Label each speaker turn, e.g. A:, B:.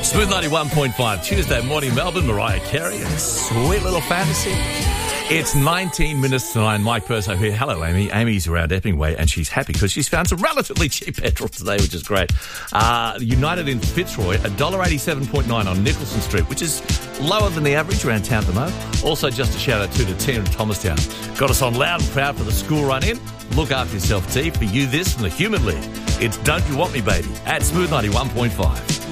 A: Smooth 91.5, Tuesday morning, Melbourne, Mariah Carey, and Sweet Little Fantasy. It's 19 minutes to 9. Mike Perso here. Hello, Amy. Amy's around Epping Way, and she's happy because she's found some relatively cheap petrol today, which is great. United in Fitzroy, $1.87.9 on Nicholson Street, which is lower than the average around town at the moment. Also, just a shout out to Tina in Thomastown. Got us on loud and proud for the school run in. Look after yourself, T. For you, this from the Human League. It's Don't You Want Me, Baby, at Smooth 91.5.